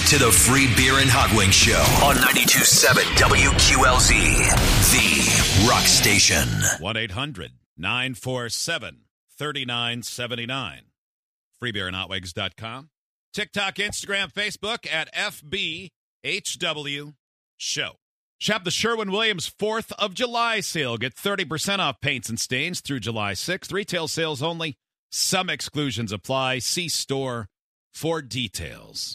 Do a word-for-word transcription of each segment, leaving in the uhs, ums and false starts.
to the Free Beer and Hot Wings Show on ninety-two point seven W Q L Z, the rock station. one eight hundred nine four seven three nine seven nine. free beer and hot wings dot com. TikTok, Instagram, Facebook at F B H W Show. Shop the Sherwin-Williams fourth of July sale. Get thirty percent off paints and stains through July sixth. Retail sales only. Some exclusions apply. See store for details.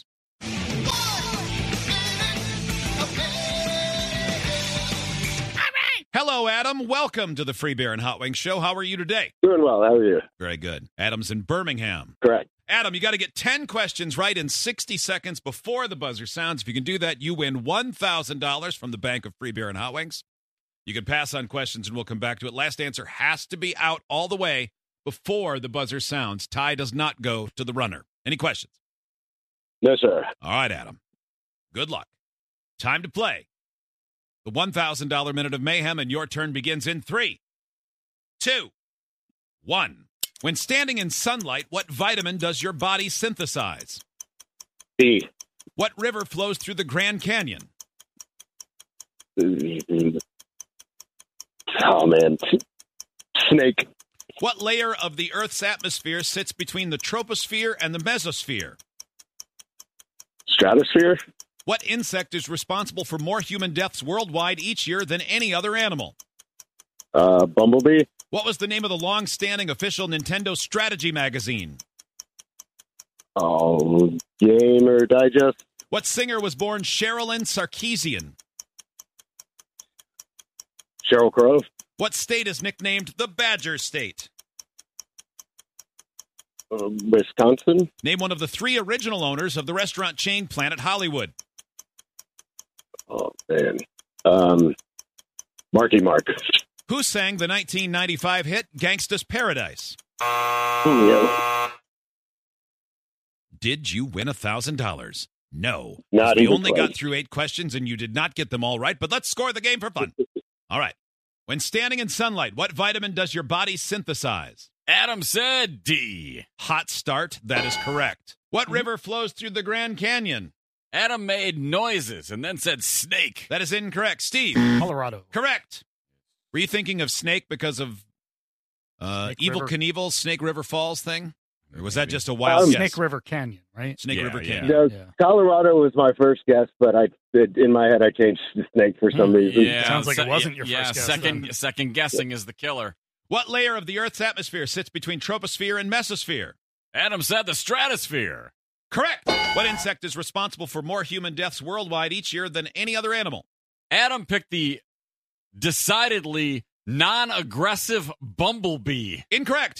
Hello, Adam. Welcome to the Free Beer and Hot Wings Show. How are you today? Doing well. How are you? Very good. Adam's in Birmingham. Correct. Adam, you got to get ten questions right in sixty seconds before the buzzer sounds. If you can do that, you win one thousand dollars from the Bank of Free Beer and Hot Wings. You can pass on questions, and we'll come back to it. Last answer has to be out all the way before the buzzer sounds. Tie does not go to the runner. Any questions? No, sir. All right, Adam. Good luck. Time to play. The one thousand dollars Minute of Mayhem, and your turn begins in three, two, one. When standing in sunlight, what vitamin does your body synthesize? D. What river flows through the Grand Canyon? Oh, man. Snake. What layer of the Earth's atmosphere sits between the troposphere and the mesosphere? Stratosphere. What insect is responsible for more human deaths worldwide each year than any other animal? Uh, Bumblebee. What was the name of the long-standing official Nintendo strategy magazine? Oh, Gamer Digest. What singer was born Sherilyn Sarkeesian? Sheryl Crow. What state is nicknamed the Badger State? Uh, Wisconsin. Name one of the three original owners of the restaurant chain Planet Hollywood. Oh, man. Um, Marky Mark. Who sang the nineteen ninety-five hit Gangsta's Paradise? Julio. Did you win one thousand dollars? No. Not we even only close. got through eight questions, and you did not get them all right, but let's score the game for fun. All right. When standing in sunlight, what vitamin does your body synthesize? Adam said D. Hot start. That is correct. What river flows through the Grand Canyon? Adam made noises and then said snake. That is incorrect. Steve? Colorado. Correct. Were you thinking of Snake because of uh, Snake Evil River. Knievel's Snake River Falls thing? Or was that just a wild Um, guess? Snake River Canyon, right? Snake Yeah, River yeah. Canyon. No, Yeah. Colorado was my first guess, but I it, in my head I changed to Snake for some reason. Yeah, Sounds like it se- wasn't your yeah, first guess, Second, then. second guessing is the killer. What layer of the Earth's atmosphere sits between troposphere and mesosphere? Adam said the stratosphere. Correct. What insect is responsible for more human deaths worldwide each year than any other animal? Adam picked the decidedly non-aggressive bumblebee. Incorrect.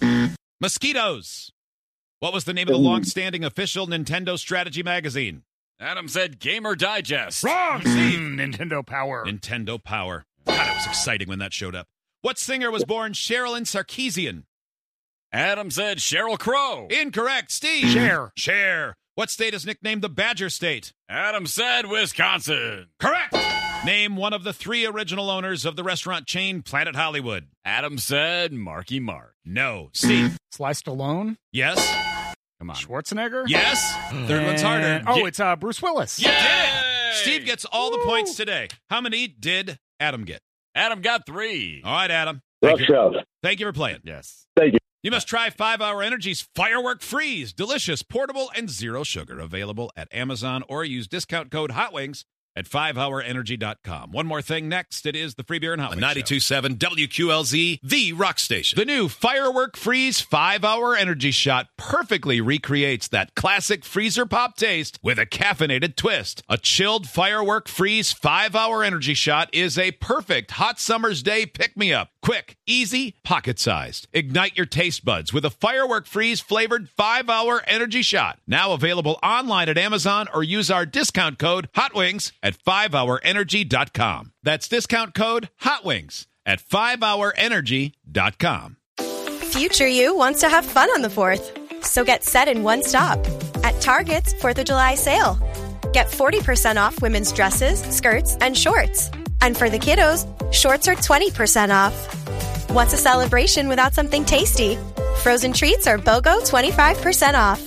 Mosquitoes. What was the name of the Ooh. long-standing official Nintendo strategy magazine? Adam said Gamer Digest. Wrong, Steve. Nintendo Power. Nintendo Power. God, it was exciting when that showed up. What singer was born Sherilyn Sarkeesian? Adam said Sheryl Crow. Incorrect. Steve. Cher. Cher. What state is nicknamed the Badger State? Adam said Wisconsin. Correct. Name one of the three original owners of the restaurant chain Planet Hollywood. Adam said Marky Mark. No. Steve. Sly Stallone. Yes. Come on. Schwarzenegger. Yes. Third one's harder. And- Oh, Yeah. it's uh, Bruce Willis. Yay! Steve gets all the points today. How many did Adam get? Adam got three. All right, Adam. Rough Thank you. show. Thank you for playing. Yes. Thank you. You must try five hour Energy's Firework Freeze. Delicious, portable, and zero sugar. Available at Amazon or use discount code HOTWINGS at five hour energy dot com. One more thing next. It is the Free Beer and Hot Wings ninety-two point Show. seven W Q L Z, the rock station. The new Firework Freeze five hour Energy Shot perfectly recreates that classic freezer pop taste with a caffeinated twist. A chilled Firework Freeze five hour Energy Shot is a perfect hot summer's day pick-me-up. Quick, easy, pocket-sized. Ignite your taste buds with a Firework Freeze flavored five hour Energy Shot. Now available online at Amazon or use our discount code HOTWINGS at five hour energy dot com. That's discount code HOTWINGS at five hour energy dot com. Future you wants to have fun on the fourth. So get set in one stop. At Target's fourth of July sale. Get forty percent off women's dresses, skirts, and shorts. And for the kiddos, shorts are twenty percent off. What's a celebration without something tasty? Frozen treats are BOGO twenty-five percent off.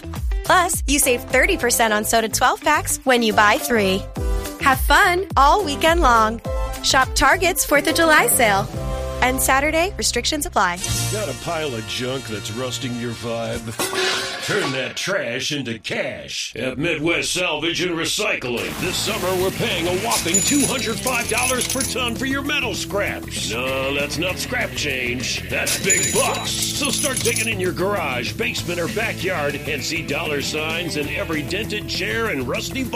Plus, you save thirty percent on soda twelve packs when you buy three. Have fun all weekend long. Shop Target's fourth of July sale. And Saturday, restrictions apply. Got a pile of junk that's rusting your vibe? Turn that trash into cash at Midwest Salvage and Recycling. This summer, we're paying a whopping two hundred five dollars per ton for your metal scraps. No, that's not scrap change. That's big bucks. So start digging in your garage, basement, or backyard and see dollar signs in every dented chair and rusty